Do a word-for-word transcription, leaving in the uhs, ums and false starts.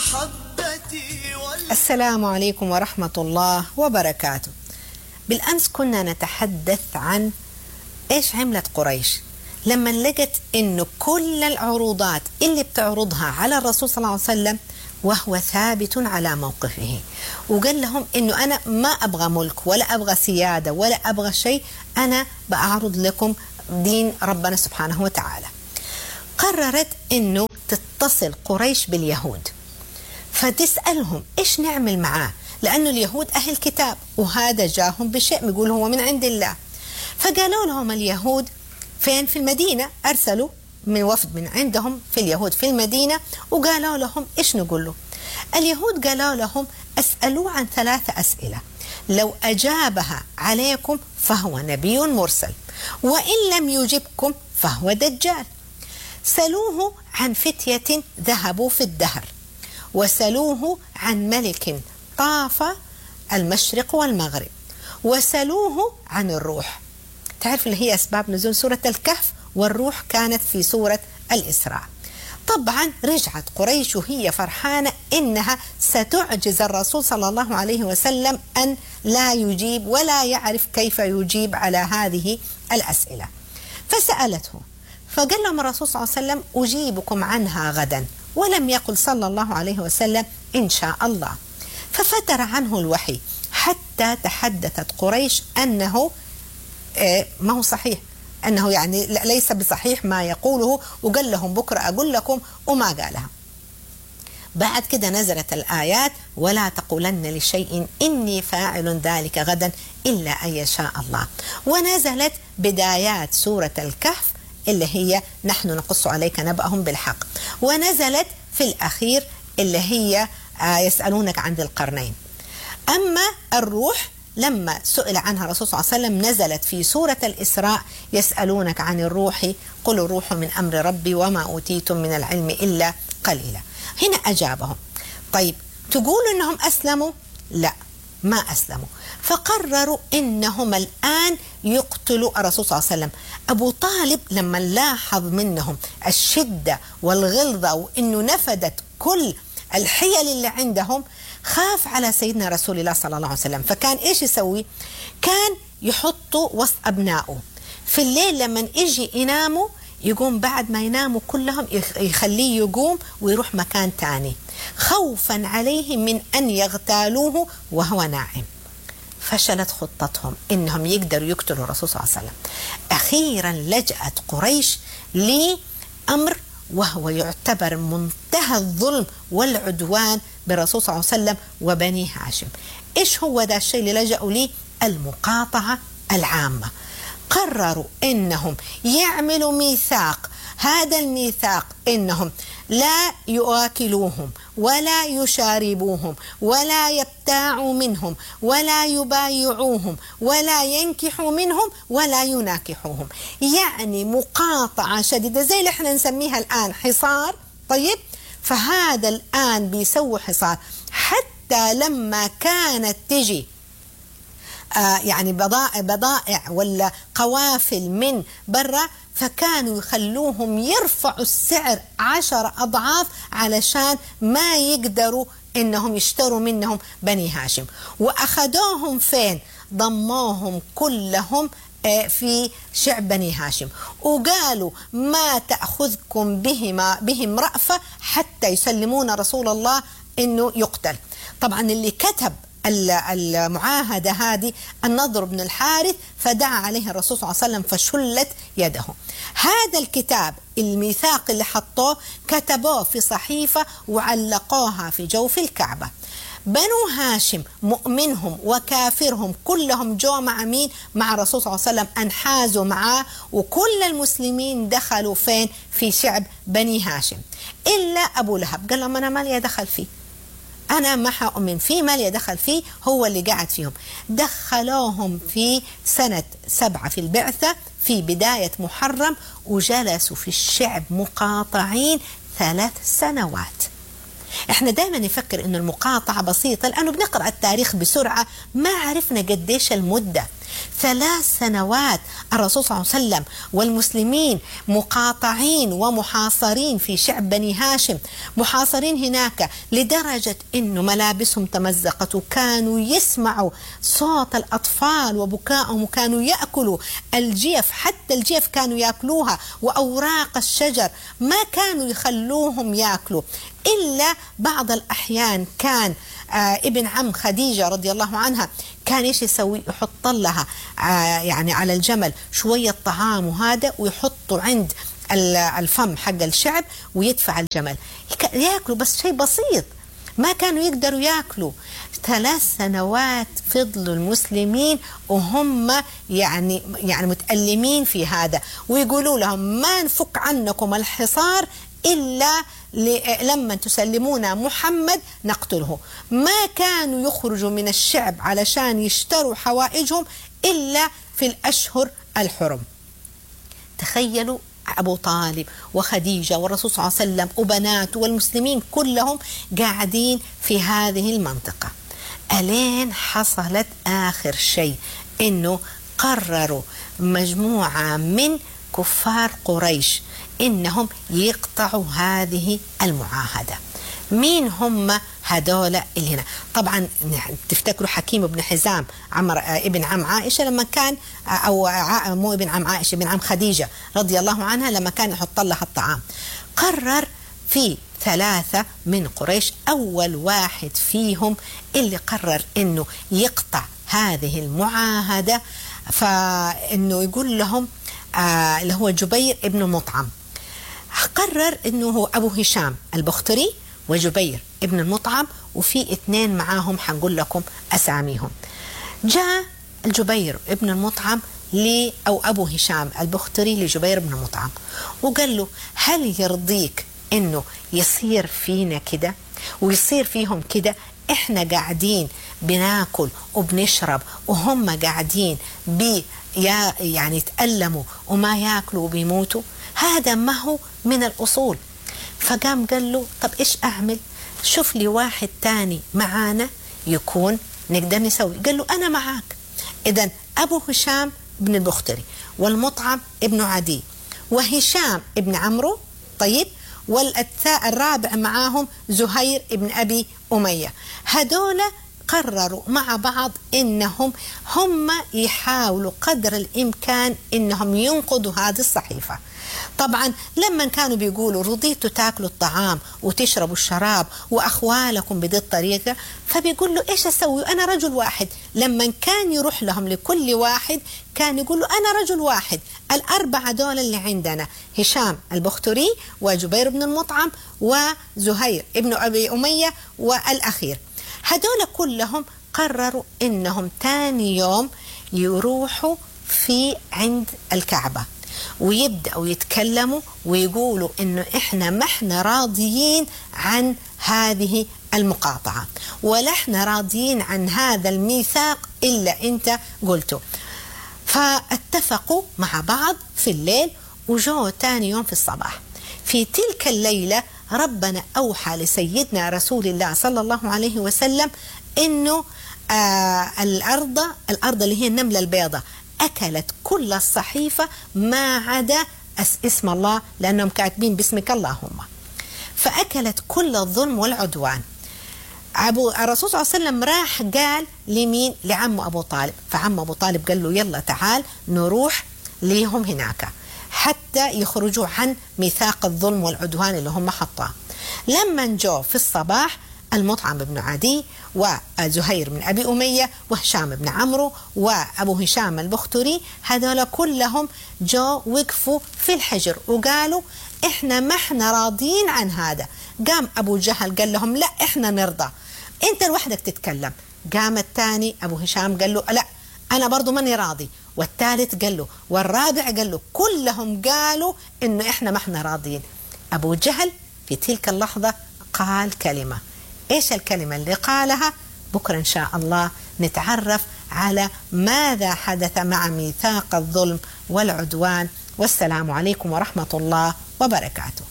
السلام عليكم ورحمة الله وبركاته. بالأمس كنا نتحدث عن إيش عملت قريش لما لقت إنه كل العروضات اللي بتعرضها على الرسول صلى الله عليه وسلم وهو ثابت على موقفه، وقال لهم إنه أنا ما أبغى ملك ولا أبغى سيادة ولا أبغى شيء، أنا بأعرض لكم دين ربنا سبحانه وتعالى. قررت إنه تتصل قريش باليهود فتسألهم إيش نعمل معاه، لأنه اليهود أهل كتاب وهذا جاهم بشيء يقول هو من عند الله. فقالوا لهم اليهود فين؟ في المدينة، أرسلوا من وفد من عندهم في اليهود في المدينة وقالوا لهم إيش نقول له. اليهود قالوا لهم أسألوا عن ثلاثة أسئلة، لو أجابها عليكم فهو نبي مرسل، وإن لم يجبكم فهو دجال. سألوه عن فتية ذهبوا في الدهر، وسألوه عن ملك طاف المشرق والمغرب، وسألوه عن الروح. تعرف اللي هي أسباب نزول سورة الكهف، والروح كانت في سورة الإسراء. طبعا رجعت قريش وهي فرحانة إنها ستعجز الرسول صلى الله عليه وسلم أن لا يجيب ولا يعرف كيف يجيب على هذه الأسئلة. فسألته فقال لهم الرسول صلى الله عليه وسلم أجيبكم عنها غدا، ولم يقل صلى الله عليه وسلم إن شاء الله. ففتر عنه الوحي حتى تحدثت قريش أنه ما هو صحيح، أنه يعني ليس بصحيح ما يقوله، وقال لهم بكرة أقول لكم وما قالها. بعد كده نزلت الآيات ولا تقولن لشيء إني فاعل ذلك غدا إلا أن يشاء الله، ونزلت بدايات سورة الكهف اللي هي نحن نقص عليك نبأهم بالحق، ونزلت في الأخير اللي هي يسألونك عن ذي القرنين. أما الروح لما سئل عنها الرسول صلى الله عليه وسلم نزلت في سورة الإسراء يسألونك عن الروح قل الروح من أمر ربي وما أوتيتم من العلم إلا قليلا. هنا أجابهم. طيب تقولوا إنهم أسلموا؟ لا، ما أسلموا. فقرروا إنهم الآن يقتلوا الرسول صلى الله عليه وسلم. أبو طالب لما لاحظ منهم الشدة والغلظة وإنه نفدت كل الحيل اللي عندهم خاف على سيدنا رسول الله صلى الله عليه وسلم. فكان إيش يسوي؟ كان يحطوا وسط أبنائه في الليل لما يجي يناموا، يقوم بعد ما يناموا كلهم يخليه يقوم ويروح مكان تاني خوفا عليه من أن يغتالوه وهو نائم. فشلت خطتهم إنهم يقدروا يقتلوا الرسول صلى الله عليه وسلم. أخيرا لجأت قريش لأمر وهو يعتبر منتهى الظلم والعدوان بالرسول صلى الله عليه وسلم وبني هاشم. إيش هو ذا الشيء اللي لجأوا ليه؟ المقاطعة العامة. قرروا إنهم يعملوا ميثاق، هذا الميثاق إنهم لا يؤكلوهم ولا يشاربوهم ولا يبتاعوا منهم ولا يبايعوهم ولا ينكحوا منهم ولا يناكحوهم. يعني مقاطعة شديدة زي اللي احنا نسميها الآن حصار. طيب فهذا الآن بيسووا حصار، حتى لما كانت تجي آه يعني بضائع, بضائع ولا قوافل من برا، فكانوا يخلوهم يرفعوا السعر عشر أضعاف علشان ما يقدروا إنهم يشتروا منهم بني هاشم. وأخذوهم فين؟ ضموهم كلهم في شعب بني هاشم، وقالوا ما تأخذكم بهما بهم رأفة حتى يسلمون رسول الله إنه يقتل. طبعا اللي كتب المعاهدة هذه النضر بن الحارث، فدعا عليه الرسول صلى الله عليه وسلم فشلت يده. هذا الكتاب الميثاق اللي حطوه كتبوه في صحيفة وعلقوها في جوف الكعبة. بنو هاشم مؤمنهم وكافرهم كلهم جو مع مين؟ مع الرسول صلى الله عليه وسلم، انحازوا معاه، وكل المسلمين دخلوا فين؟ في شعب بني هاشم، إلا أبو لهب قال لهم أنا ما لي دخل فيه، أنا ما حأؤمن فيه، ما لي دخل فيه، هو اللي قاعد فيهم. دخلوهم في سنة سبعة في البعثة في بداية محرم، وجلسوا في الشعب مقاطعين ثلاث سنوات. احنا دائما نفكر انه المقاطعة بسيطة لأنه بنقرأ التاريخ بسرعة، ما عرفنا قديش المدة. ثلاث سنوات الرسول صلى الله عليه وسلم والمسلمين مقاطعين ومحاصرين في شعب بني هاشم، محاصرين هناك لدرجة إنه ملابسهم تمزقت، وكانوا يسمعوا صوت الأطفال وبكائهم، وكانوا يأكلوا الجيف، حتى الجيف كانوا يأكلوها، وأوراق الشجر ما كانوا يخلوهم يأكلوا، إلا بعض الأحيان كان آه ابن عم خديجة رضي الله عنها كان ايش يسوي؟ يحط لها آه يعني على الجمل شوية طعام وهذا، ويحطه عند الفم حق الشعب ويدفع الجمل ياكلوا، بس شيء بسيط ما كانوا يقدروا ياكلوا. ثلاث سنوات فضلوا المسلمين وهم يعني يعني متألمين في هذا، ويقولوا لهم ما نفك عنكم الحصار إلا لما تسلمونا محمد نقتله. ما كانوا يخرجوا من الشعب علشان يشتروا حوائجهم إلا في الأشهر الحرم. تخيلوا أبو طالب وخديجة والرسول صلى الله عليه وسلم وبناته والمسلمين كلهم قاعدين في هذه المنطقة، ألين حصلت آخر شيء إنه قرروا مجموعة من كفار قريش إنهم يقطعوا هذه المعاهدة. مين هم هذول اللي هنا؟ طبعا تفتكروا حكيم بن حزام عمر ابن عم عائشة لما كان، أو مو ابن عم عائشة، ابن عم خديجة رضي الله عنها لما كان يحط لها الطعام. قرر في ثلاثة من قريش، أول واحد فيهم اللي قرر إنه يقطع هذه المعاهدة، فإنه يقول لهم آه اللي هو جبير ابن مطعم. قرر إنه هو أبو هشام البختري وجبير ابن المطعم، وفي اثنين معاهم حنقول لكم أساميهم. جاء الجبير ابن المطعم لي أو أبو هشام البختري لجبير ابن المطعم وقال له هل يرضيك إنه يصير فينا كده ويصير فيهم كده؟ إحنا قاعدين بناكل وبنشرب وهم قاعدين بي يعني يتألموا وما ياكلوا وبيموتوا، هذا ما هو من الأصول. فقام قال له طب إيش أعمل؟ شوف لي واحد تاني معانا يكون نقدر نسوي. قال له أنا معاك. إذن أبو هشام ابن البختري والمطعم ابن عدي وهشام ابن عمرو، طيب، والأتاء الرابع معاهم زهير ابن أبي أمية، هدول قرروا مع بعض إنهم هم يحاولوا قدر الإمكان إنهم ينقضوا هذه الصحيفة. طبعا لما كانوا بيقولوا رضيتوا تاكلوا الطعام وتشربوا الشراب وأخوالكم بهذه الطريقة، فبيقول له إيش أسوي؟ أنا رجل واحد. لما كان يروح لهم لكل واحد كان يقول له أنا رجل واحد، الأربعة دول اللي عندنا هشام البختري وجبير بن المطعم وزهير ابن أبي أمية والأخير، هدول كلهم قرروا إنهم تاني يوم يروحوا في عند الكعبة ويبدأوا يتكلموا ويقولوا إنه إحنا ما إحنا راضيين عن هذه المقاطعة، ولا إحنا راضيين عن هذا الميثاق إلا أنت قلته. فاتفقوا مع بعض في الليل وجوا تاني يوم في الصباح. في تلك الليلة ربنا أوحى لسيدنا رسول الله صلى الله عليه وسلم إنه آه الأرض الأرض اللي هي النملة البيضاء أكلت كل الصحيفة ما عدا اسم الله، لأنهم كاتبين باسمك اللهم، فأكلت كل الظلم والعدوان. أبو الرسول صلى الله عليه وسلم راح قال لمين؟ لعم أبو طالب، فعم أبو طالب قال له يلا تعال نروح ليهم هناك حتى يخرجوا عن ميثاق الظلم والعدوان اللي هم حطاه. لما جو في الصباح المطعم بن عدي وزهير بن أبي أمية وهشام بن عمرو وأبو هشام البختري، هذول كلهم جو وقفوا في الحجر وقالوا إحنا ما إحنا راضين عن هذا. قام أبو جهل قال لهم لا إحنا نرضى، أنت لوحدك تتكلم. قام الثاني أبو هشام قال له لا أنا برضو ماني راضي، والثالث قال له، والرابع قال له، كلهم قالوا إنه إحنا ما إحنا راضين. أبو جهل في تلك اللحظة قال كلمة، إيش الكلمة اللي قالها؟ بكرة إن شاء الله نتعرف على ماذا حدث مع ميثاق الظلم والعدوان. والسلام عليكم ورحمة الله وبركاته.